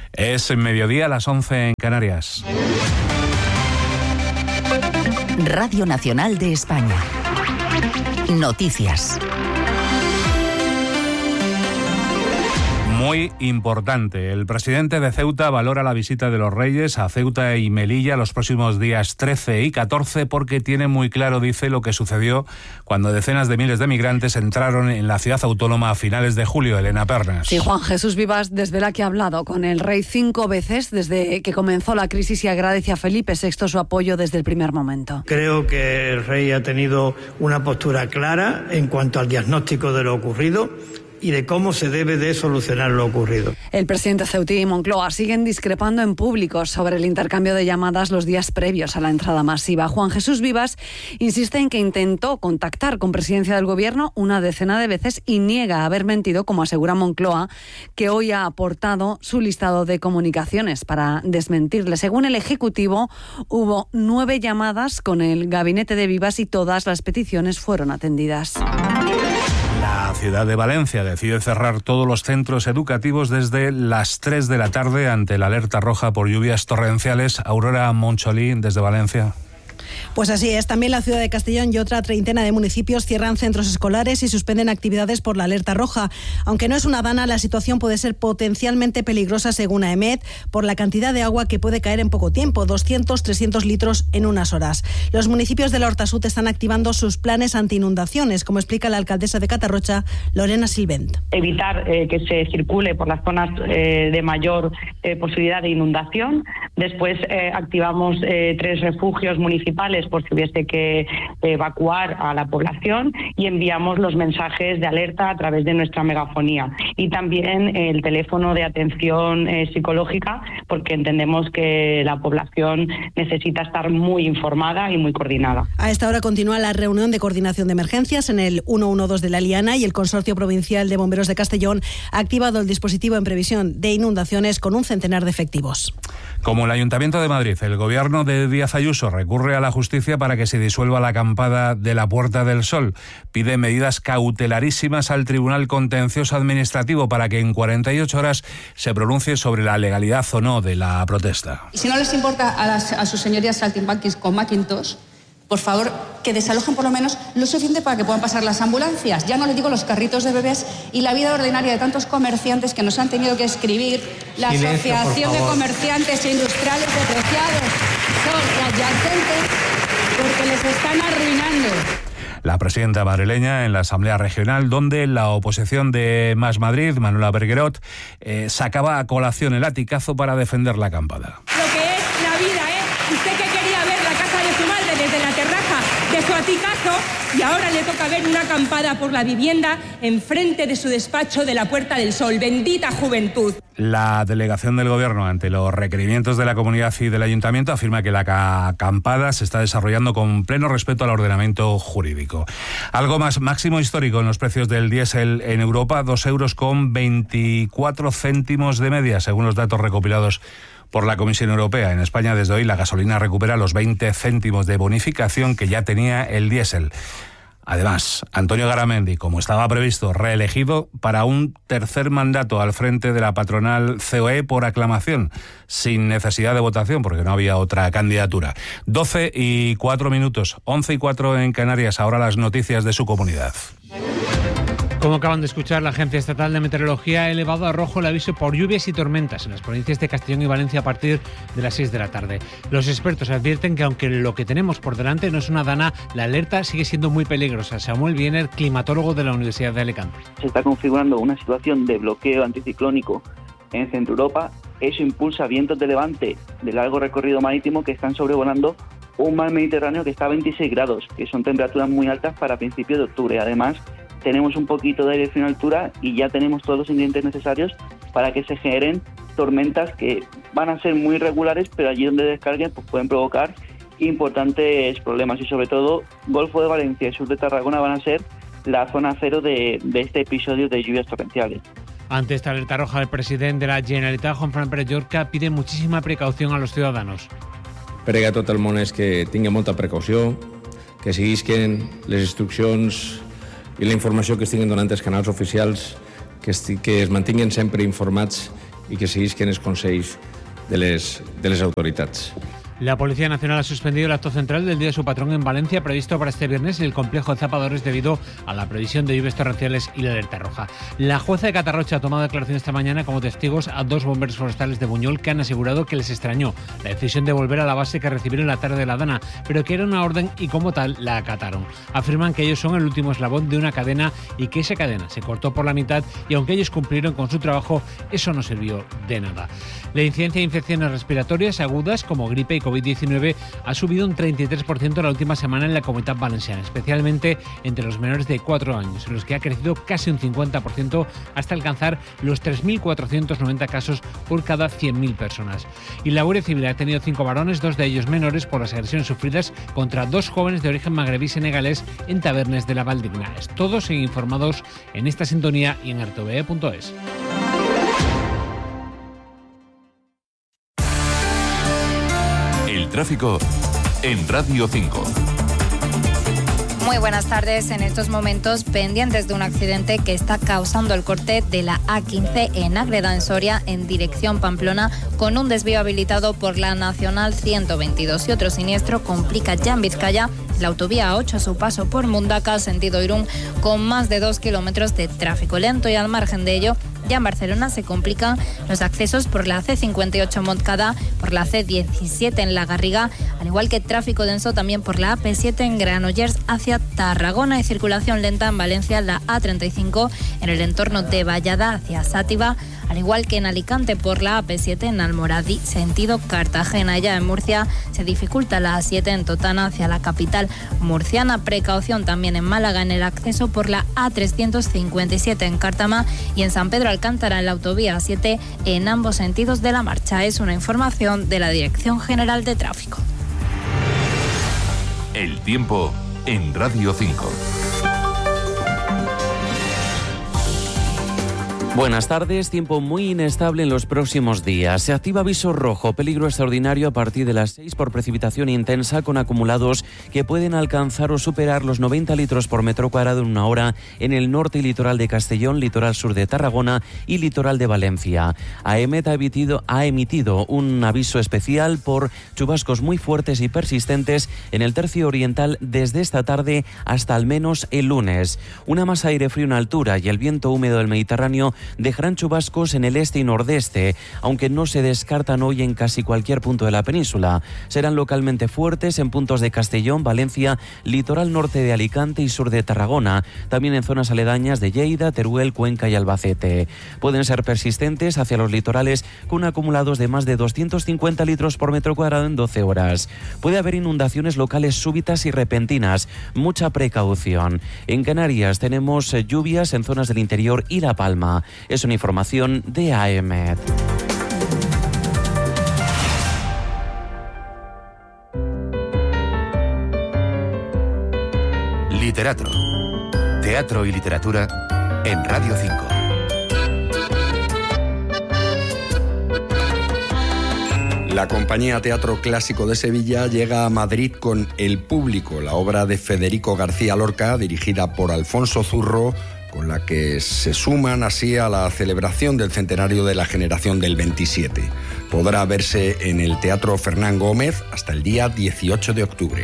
Es mediodía, a las 11 en Canarias. Radio Nacional de España. Noticias. Muy importante. El presidente de Ceuta valora la visita de los Reyes a Ceuta y Melilla los próximos días 13 y 14 porque tiene muy claro, dice, lo que sucedió cuando decenas de miles de migrantes entraron en la ciudad autónoma a finales de julio. Elena Pernas. Sí, Juan Jesús Vivas desvela que ha hablado con el rey 5 veces desde que comenzó la crisis y agradece a Felipe VI su apoyo desde el primer momento. Creo que el rey ha tenido una postura clara en cuanto al diagnóstico de lo ocurrido y de cómo se debe de solucionar lo ocurrido. El presidente ceutí y Moncloa siguen discrepando en público sobre el intercambio de llamadas los días previos a la entrada masiva. Juan Jesús Vivas insiste en que intentó contactar con presidencia del gobierno una decena de veces y niega haber mentido, como asegura Moncloa, que hoy ha aportado su listado de comunicaciones para desmentirle. Según el Ejecutivo, hubo 9 llamadas con el gabinete de Vivas y todas las peticiones fueron atendidas. La ciudad de Valencia decide cerrar todos los centros educativos desde las 3 de la tarde ante la alerta roja por lluvias torrenciales. Aurora Moncholí, desde Valencia. Pues así es. También la ciudad de Castellón y otra treintena de municipios cierran centros escolares y suspenden actividades por la alerta roja. Aunque no es una dana, la situación puede ser potencialmente peligrosa según AEMET por la cantidad de agua que puede caer en poco tiempo, 200-300 litros en unas horas. Los municipios de la Horta Sud están activando sus planes anti-inundaciones, como explica la alcaldesa de Catarrocha, Lorena Silvent. Evitar que se circule por las zonas de mayor posibilidad de inundación. Después activamos 3 refugios municipales por si hubiese que evacuar a la población y enviamos los mensajes de alerta a través de nuestra megafonía y también el teléfono de atención psicológica, porque entendemos que la población necesita estar muy informada y muy coordinada. A esta hora continúa la reunión de coordinación de emergencias en el 112 de la Liana y el Consorcio Provincial de Bomberos de Castellón ha activado el dispositivo en previsión de inundaciones con un centenar de efectivos. Como el Ayuntamiento de Madrid, el gobierno de Díaz Ayuso recurre a la justicia para que se disuelva la acampada de la Puerta del Sol. Pide medidas cautelarísimas al Tribunal Contencioso Administrativo para que en 48 horas se pronuncie sobre la legalidad o no de la protesta. Y si no les importa a sus señorías saltimbanquis con Macintosh, por favor, que desalojen por lo menos lo suficiente para que puedan pasar las ambulancias. Ya no les digo los carritos de bebés y la vida ordinaria de tantos comerciantes que nos han tenido que escribir. La Asociación de Comerciantes e Industriales Depreciados son adyacentes porque les están arruinando. La presidenta madrileña en la Asamblea Regional, donde la oposición de Más Madrid, Manuela Berguerot, sacaba a colación el latigazo para defender la acampada. Lo que es la vida, usted que quería ver la casa de su madre desde la terraza de su aticazo y ahora le toca ver una acampada por la vivienda enfrente de su despacho de la Puerta del Sol. Bendita juventud. La delegación del Gobierno, ante los requerimientos de la comunidad y del Ayuntamiento, afirma que la acampada se está desarrollando con pleno respeto al ordenamiento jurídico. Algo más, máximo histórico en los precios del diésel en Europa, 2,24 euros de media, según los datos recopilados por la Comisión Europea. En España, desde hoy, la gasolina recupera los 20 céntimos de bonificación que ya tenía el diésel. Además, Antonio Garamendi, como estaba previsto, reelegido para un tercer mandato al frente de la patronal COE por aclamación, sin necesidad de votación, porque no había otra candidatura. 12:04, 11:04 en Canarias. Ahora las noticias de su comunidad. Como acaban de escuchar, la Agencia Estatal de Meteorología ha elevado a rojo el aviso por lluvias y tormentas en las provincias de Castellón y Valencia a partir de las 6 de la tarde. Los expertos advierten que aunque lo que tenemos por delante no es una dana, la alerta sigue siendo muy peligrosa. Samuel Wiener, climatólogo de la Universidad de Alicante. Se está configurando una situación de bloqueo anticiclónico en Centro Europa. Eso impulsa vientos de levante de largo recorrido marítimo que están sobrevolando un mar Mediterráneo que está a 26 grados, que son temperaturas muy altas para principios de octubre. Además, tenemos un poquito de aireación a altura y ya tenemos todos los ingredientes necesarios para que se generen tormentas que van a ser muy regulares, pero allí donde descarguen pues pueden provocar importantes problemas y sobre todo Golfo de Valencia y sur de Tarragona van a ser la zona cero de este episodio de lluvias torrenciales. Ante esta alerta roja, el presidente de la Generalitat, Juanfran Pérez Llorca, pide muchísima precaución a los ciudadanos. Prega a tot el món és que tinguin molta precaució, que seguisquen les instruccions i la informació que estiguin donant els canals oficials, que es mantinguin sempre informats i que seguisquen els consells de les autoritats. La Policía Nacional ha suspendido el acto central del Día de su Patrón en Valencia, previsto para este viernes en el complejo de Zapadores debido a la previsión de lluvias torrenciales y la alerta roja. La jueza de Catarrocha ha tomado declaración esta mañana como testigos a 2 bomberos forestales de Buñol que han asegurado que les extrañó la decisión de volver a la base que recibieron la tarde de la Dana, pero que era una orden y como tal la acataron. Afirman que ellos son el último eslabón de una cadena y que esa cadena se cortó por la mitad y aunque ellos cumplieron con su trabajo, eso no sirvió de nada. La incidencia de infecciones respiratorias agudas como gripe y COVID-19 ha subido un 33% la última semana en la Comunitat Valenciana, especialmente entre los menores de 4 años, en los que ha crecido casi un 50% hasta alcanzar los 3.490 casos por cada 100.000 personas. Y la Guardia Civil ha tenido 5 varones, 2 de ellos menores, por las agresiones sufridas contra 2 jóvenes de origen magrebí senegalés en Tabernes de la Valdigna. Todos siguen informados en esta sintonía y en rtve.es. Tráfico en Radio 5. Muy buenas tardes. En estos momentos pendientes de un accidente que está causando el corte de la A15 en Ágreda, en Soria, en dirección Pamplona, con un desvío habilitado por la Nacional 122. Y otro siniestro complica ya en Vizcaya la autovía A8 a su paso por Mundaca, sentido Irún, con más de 2 kilómetros de tráfico lento. Y al margen de ello, ya en Barcelona se complican los accesos por la C58 Montcada, por la C17 en La Garriga, al igual que tráfico denso también por la AP7 en Granollers hacia Tarragona y circulación lenta en Valencia, la A35 en el entorno de Vallada hacia Sátiva, al igual que en Alicante por la AP7 en Almoradí, sentido Cartagena. Ya en Murcia se dificulta la A7 en Totana hacia la capital murciana. Precaución también en Málaga en el acceso por la A357 en Cártama y en San Pedro Alcántara en la autovía A7 en ambos sentidos de la marcha. Es una información de la Dirección General de Tráfico. El tiempo en Radio 5. Buenas tardes. Tiempo muy inestable en los próximos días. Se activa aviso rojo, peligro extraordinario a partir de las 6 por precipitación intensa con acumulados que pueden alcanzar o superar los 90 litros por metro cuadrado en una hora en el norte y litoral de Castellón, litoral sur de Tarragona y litoral de Valencia. AEMET ha emitido un aviso especial por chubascos muy fuertes y persistentes en el tercio oriental desde esta tarde hasta al menos el lunes. Una masa de aire frío en altura y el viento húmedo del Mediterráneo dejarán chubascos en el este y nordeste, aunque no se descartan hoy en casi cualquier punto de la península. Serán localmente fuertes en puntos de Castellón, Valencia, litoral norte de Alicante y sur de Tarragona, también en zonas aledañas de Lleida, Teruel, Cuenca y Albacete. Pueden ser persistentes hacia los litorales con acumulados de más de 250 litros por metro cuadrado en 12 horas. Puede haber inundaciones locales súbitas y repentinas. Mucha precaución. En Canarias tenemos lluvias en zonas del interior y La Palma. Es una información de AEMET. Literatro. Teatro y literatura en Radio 5. La compañía Teatro Clásico de Sevilla llega a Madrid con El Público, la obra de Federico García Lorca, dirigida por Alfonso Zurro, con la que se suman así a la celebración del centenario de la generación del 27. Podrá verse en el Teatro Fernán Gómez hasta el día 18 de octubre.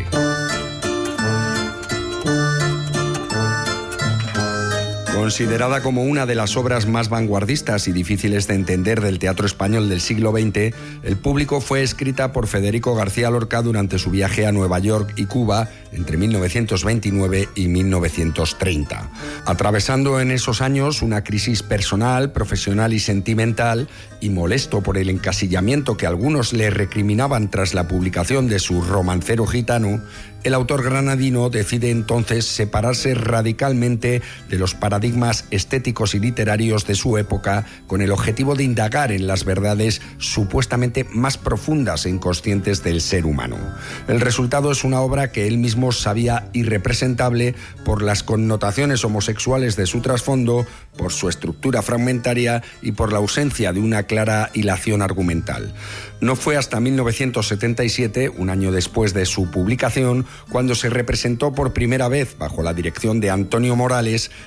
Considerada como una de las obras más vanguardistas y difíciles de entender del teatro español del siglo XX, El Público fue escrita por Federico García Lorca durante su viaje a Nueva York y Cuba entre 1929 y 1930. Atravesando en esos años una crisis personal, profesional y sentimental, y molesto por el encasillamiento que algunos le recriminaban tras la publicación de su Romancero gitano, el autor granadino decide entonces separarse radicalmente de los paradigmas estéticos y literarios de su época con el objetivo de indagar en las verdades supuestamente más profundas e inconscientes del ser humano. El resultado es una obra que él mismo sabía irrepresentable por las connotaciones homosexuales de su trasfondo, por su estructura fragmentaria y por la ausencia de una clara hilación argumental. No fue hasta 1977, un año después de su publicación, cuando se representó por primera vez bajo la dirección de Antonio Morales en el ámbito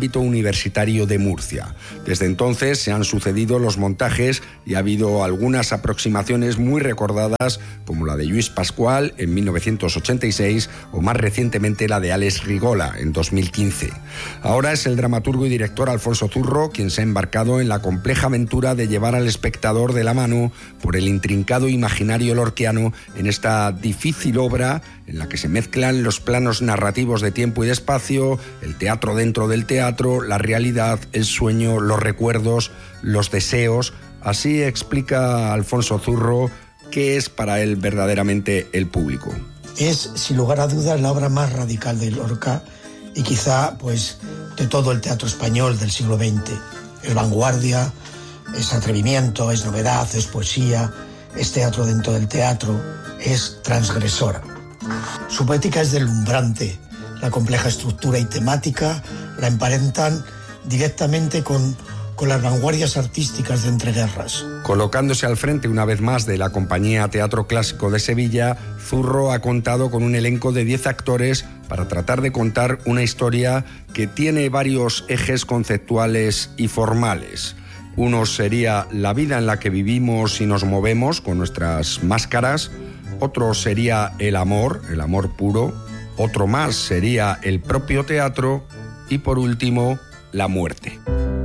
ámbito universitario de Murcia. Desde entonces se han sucedido los montajes y ha habido algunas aproximaciones muy recordadas, como la de Lluís Pascual en 1986 o más recientemente la de Àlex Rigola en 2015. Ahora es el dramaturgo y director Alfonso Zurro quien se ha embarcado en la compleja aventura de llevar al espectador de la mano por el intrincado imaginario lorquiano en esta difícil obra en la que se mezclan los planos narrativos de tiempo y de espacio, el teatro dentro del teatro, la realidad, el sueño, los recuerdos, los deseos. Así explica Alfonso Zurro qué es para él verdaderamente el público. Es, sin lugar a dudas, la obra más radical de Lorca y quizá pues de todo el teatro español del siglo XX. Es vanguardia, es atrevimiento, es novedad, es poesía, es teatro dentro del teatro, es transgresora. Su poética es deslumbrante, la compleja estructura y temática la emparentan directamente con las vanguardias artísticas de entreguerras. Colocándose al frente una vez más de la Compañía Teatro Clásico de Sevilla, Zurro ha contado con un elenco de 10 actores para tratar de contar una historia que tiene varios ejes conceptuales y formales. Uno sería la vida en la que vivimos y nos movemos con nuestras máscaras. Otro sería el amor puro. Otro más sería el propio teatro. Y por último, la muerte.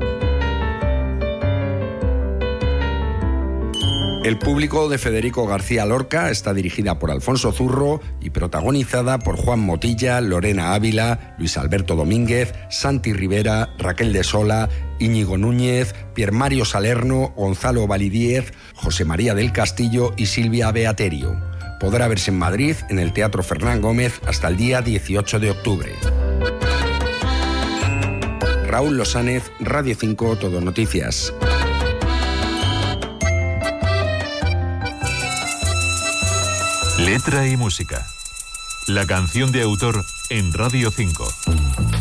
El público de Federico García Lorca está dirigida por Alfonso Zurro y protagonizada por Juan Motilla, Lorena Ávila, Luis Alberto Domínguez, Santi Rivera, Raquel de Sola, Íñigo Núñez, Pier Mario Salerno, Gonzalo Validiez, José María del Castillo y Silvia Beaterio. Podrá verse en Madrid, en el Teatro Fernán Gómez, hasta el día 18 de octubre. Raúl Losánez, Radio 5, Todo Noticias. Letra y música. La canción de autor en Radio 5.